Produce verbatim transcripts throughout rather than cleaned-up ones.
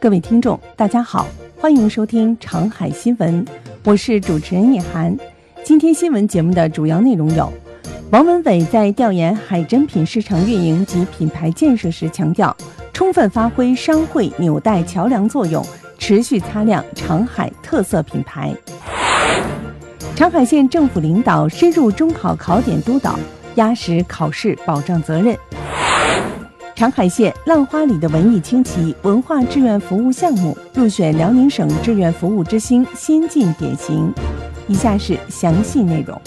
各位听众大家好，欢迎收听长海新闻，我是主持人叶涵。今天新闻节目的主要内容有：王文伟在调研海珍品市场运营及品牌建设时强调，充分发挥商会纽带桥梁作用，持续擦亮长海特色品牌。长海县政府领导深入中考考点督导，压实考试保障责任。长海县浪花里的文艺轻骑文化志愿服务项目入选辽宁省志愿服务之星先进典型。以下是详细内容。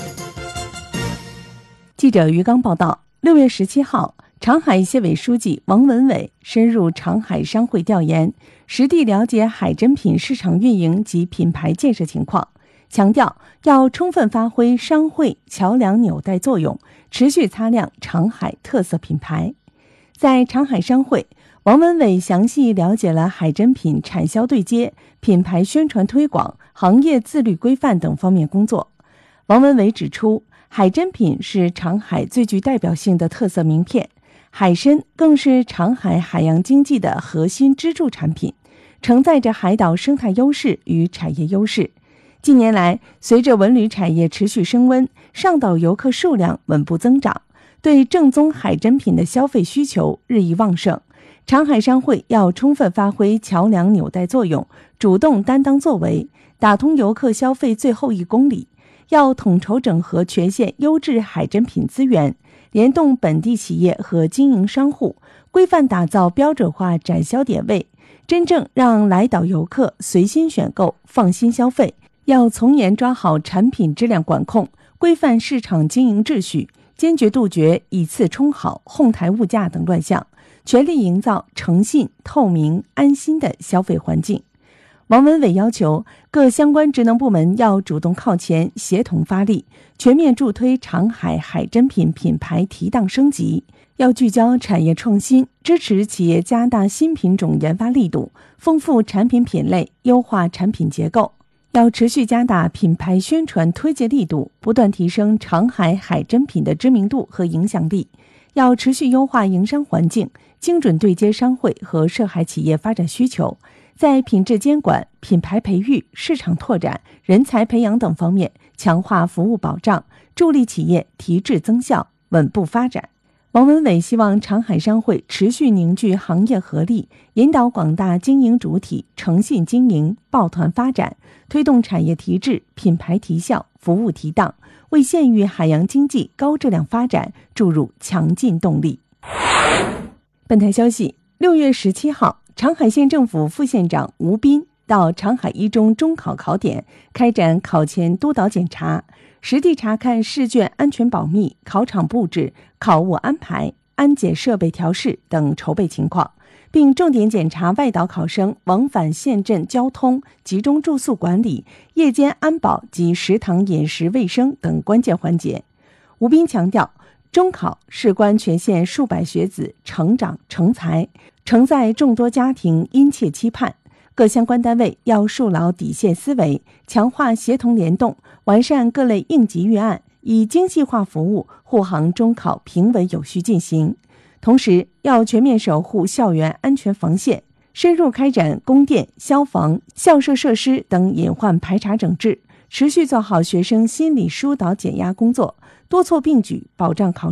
记者于刚报道，六月十七号，长海县委书记王文伟深入长海商会调研，实地了解海珍品市场运营及品牌建设情况，强调要充分发挥商会桥梁纽带作用，持续擦亮长海特色品牌。在长海商会，王文伟详细了解了海珍品产销对接、品牌宣传推广、行业自律规范等方面工作。王文伟指出，海珍品是长海最具代表性的特色名片，海参更是长海海洋经济的核心支柱产品，承载着海岛生态优势与产业优势。近年来，随着文旅产业持续升温，上岛游客数量稳步增长，对正宗海珍品的消费需求日益旺盛。长海商会要充分发挥桥梁纽带作用，主动担当作为，打通游客消费最后一公里。要统筹整合全县优质海珍品资源，联动本地企业和经营商户，规范打造标准化展销点位，真正让来岛游客随心选购、放心消费。要从严抓好产品质量管控，规范市场经营秩序，坚决杜绝以次充好、哄抬物价等乱象，全力营造诚信、透明、安心的消费环境。王文伟要求各相关职能部门要主动靠前，协同发力，全面助推长海海珍品品牌提档升级。要聚焦产业创新，支持企业加大新品种研发力度，丰富产品品类，优化产品结构。要持续加大品牌宣传推介力度，不断提升长海海珍品的知名度和影响力。要持续优化营商环境，精准对接商会和涉海企业发展需求，在品质监管、品牌培育、市场拓展、人才培养等方面强化服务保障，助力企业提质增效，稳步发展。王文伟希望长海商会持续凝聚行业合力，引导广大经营主体诚信经营、抱团发展，推动产业提质、品牌提效、服务提档，为县域海洋经济高质量发展注入强劲动力。本台消息，六月十七号，长海县政府副县长吴斌到长海一中中考考点开展考前督导检查，实地查看试卷安全保密、考场布置、考务安排、安检设备调试等筹备情况，并重点检查外岛考生往返县镇交通、集中住宿管理、夜间安保及食堂饮食卫生等关键环节。吴斌强调，中考事关全县数百学子成长成才，承载众多家庭殷切期盼。各相关单位要树牢底线思维，强化协同联动，完善各类应急预案，以精细化服务护航中考平稳有序进行。同时，要全面守护校园安全防线，深入开展供电、消防、校舍设施等隐患排查整治，持续做好学生心理疏导减压工作，多措并举，保障考